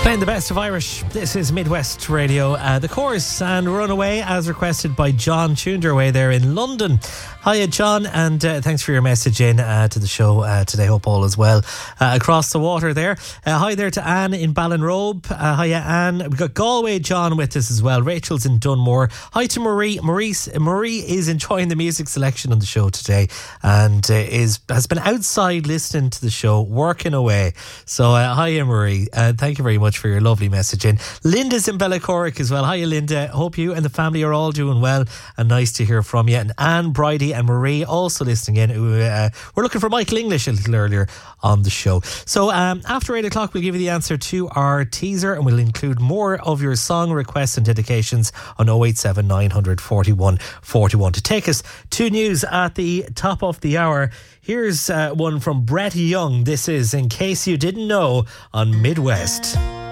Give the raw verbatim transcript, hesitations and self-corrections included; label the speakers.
Speaker 1: Playing the best of Irish. This is Midwest Radio. Uh, the Chorus and Runaway, as requested by John, tuned your way there in London. Hiya, John, and uh, thanks for your message in uh, to the show uh, today. Hope all is well uh, across the water there. Uh, hi there to Anne in Ballinrobe. Uh, hiya, Anne. We've got Galway John with us as well. Rachel's in Dunmore. Hi to Marie. Maurice, Marie is enjoying the music selection on the show today and uh, is has been outside listening to the show, working away. So, uh, hiya, Marie. Uh, thank you very much for your lovely message in. Linda's in Bellacorrick as well. Hiya, Linda. Hope you and the family are all doing well and nice to hear from you. And Anne Bridie and Marie also listening in. Who, uh, we're looking for Michael English a little earlier on the show. So um, after eight o'clock, we'll give you the answer to our teaser and we'll include more of your song requests and dedications on oh eight seven nine hundred forty-one forty-one. To take us to news at the top of the hour, here's uh, one from Brett Young. This is In Case You Didn't Know on Midwest.